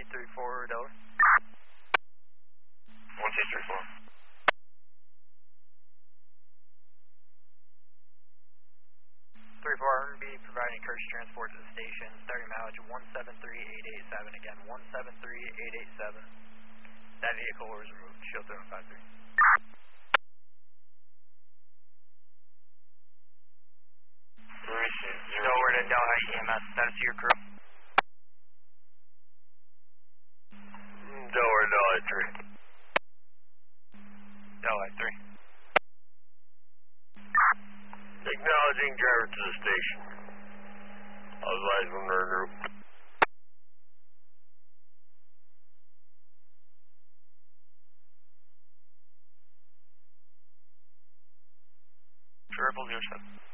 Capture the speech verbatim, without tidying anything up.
three four, Delaware. one two three four. three four, I'm going to be providing courtesy transport to the station, starting mileage one seven three eight eight seven, again, one seven three eight eight seven. That vehicle was removed, shield three one five three. Delaware to Delhi E M S, status of your crew. Delaware, Delhi three. Delhi three. Acknowledging driver to the station. Otherwise, when they're in group. Triple zero seven.